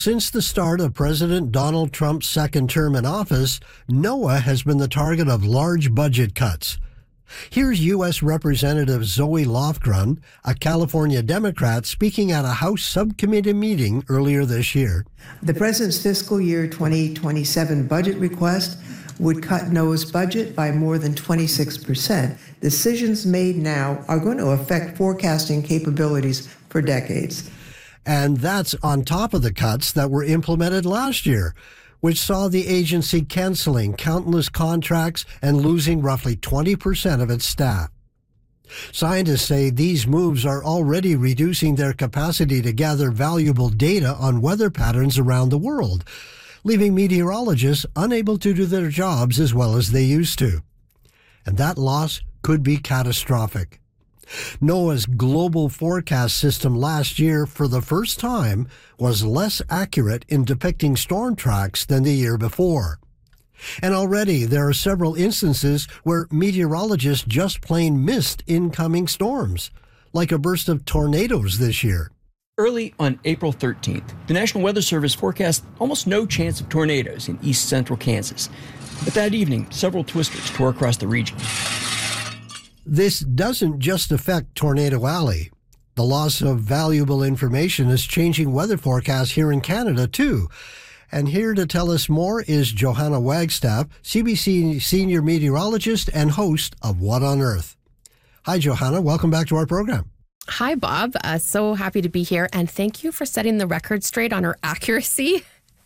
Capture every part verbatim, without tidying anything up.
Since the start of President Donald Trump's second term in office, NOAA has been the target of large budget cuts. Here's U S Representative Zoe Lofgren, a California Democrat, speaking at a House subcommittee meeting earlier this year. The president's fiscal year twenty twenty-seven budget request would cut NOAA's budget by more than twenty-six percent. Decisions made now are going to affect forecasting capabilities for decades. And that's on top of the cuts that were implemented last year, which saw the agency canceling countless contracts and losing roughly twenty percent of its staff. Scientists say these moves are already reducing their capacity to gather valuable data on weather patterns around the world, leaving meteorologists unable to do their jobs as well as they used to. And that loss could be catastrophic. NOAA's global forecast system last year, for the first time, was less accurate in depicting storm tracks than the year before. And already there are several instances where meteorologists just plain missed incoming storms, like a burst of tornadoes this year. Early on April thirteenth, the National Weather Service forecast almost no chance of tornadoes in east central Kansas. But that evening, several twisters tore across the region. This doesn't just affect Tornado Alley. The loss of valuable information is changing weather forecasts here in Canada, too. And here to tell us more is Johanna Wagstaff, C B C senior meteorologist and host of What on Earth. Hi, Johanna. Welcome back to our program. Hi, Bob. Uh, so happy to be here. And thank you for setting the record straight on our accuracy.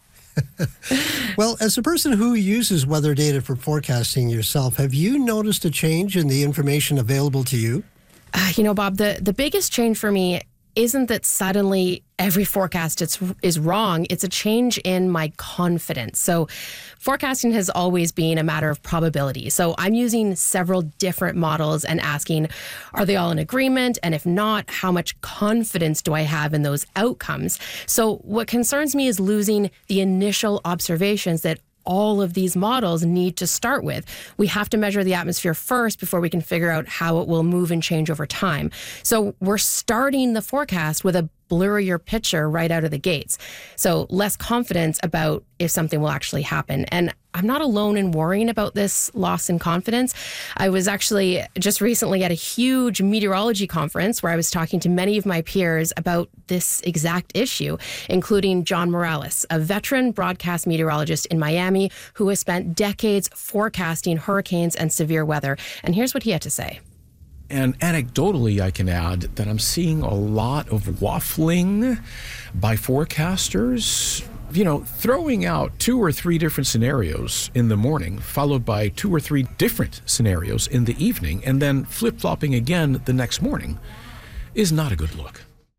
Well, as a person who uses weather data for forecasting yourself, have you noticed a change in the information available to you? Uh, you know, Bob, the, the biggest change for me isn't that suddenly every forecast is, is wrong. It's a change in my confidence. So forecasting has always been a matter of probability. So I'm using several different models and asking, are they all in agreement? And if not, how much confidence do I have in those outcomes? So what concerns me is losing the initial observations that all of these models need to start with. We have to measure the atmosphere first before we can figure out how it will move and change over time. So we're starting the forecast with a blurrier picture right out of the gates. So less confidence about if something will actually happen. And I'm not alone in worrying about this loss in confidence. I was actually just recently at a huge meteorology conference where I was talking to many of my peers about this exact issue, including John Morales, a veteran broadcast meteorologist in Miami who has spent decades forecasting hurricanes and severe weather. And here's what he had to say. And anecdotally, I can add that I'm seeing a lot of waffling by forecasters, you know, throwing out two or three different scenarios in the morning, followed by two or three different scenarios in the evening, and then flip-flopping again the next morning is not a good look.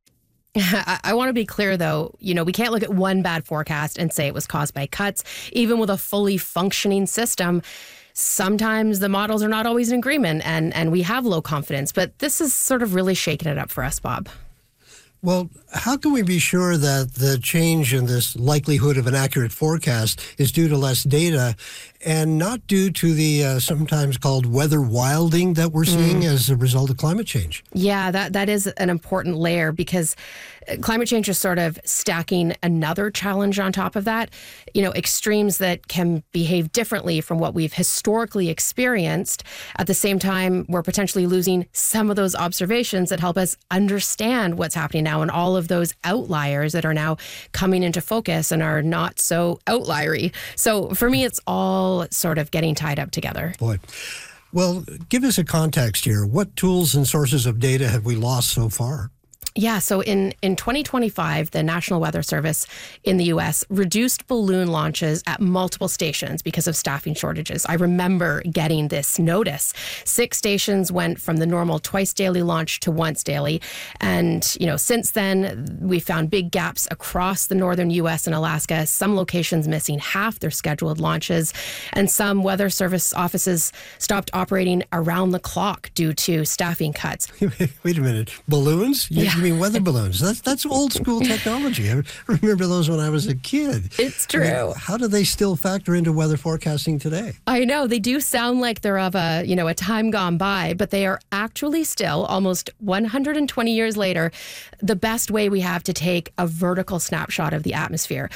I, I want to be clear, though, you know, we can't look at one bad forecast and say it was caused by cuts. Even with a fully functioning system, sometimes the models are not always in agreement and, and we have low confidence. But this is sort of really shaking it up for us, Bob. Well, how can we be sure that the change in this likelihood of an accurate forecast is due to less data and not due to the uh, sometimes called weather wilding that we're seeing mm. as a result of climate change? Yeah, that that is an important layer because climate change is sort of stacking another challenge on top of that. You know, extremes that can behave differently from what we've historically experienced. At the same time, we're potentially losing some of those observations that help us understand what's happening now and all of those outliers that are now coming into focus and are not so outliery. So for me, it's all sort of getting tied up together. Boy. Well, give us a context here. What tools and sources of data have we lost so far? Yeah, so in, in twenty twenty-five, the National Weather Service in the U S reduced balloon launches at multiple stations because of staffing shortages. I remember getting this notice. Six stations went from the normal twice daily launch to once daily. And, you know, since then, we found big gaps across the northern U S and Alaska, some locations missing half their scheduled launches, and some weather service offices stopped operating around the clock due to staffing cuts. Wait a minute. Balloons? You Yeah. mean, weather balloons. That's that's old school technology. I remember those when I was a kid. It's true. I mean, how do they still factor into weather forecasting today? I know they do sound like they're of a, you know, a time gone by, but they are actually still almost one hundred twenty years later, the best way we have to take a vertical snapshot of the atmosphere.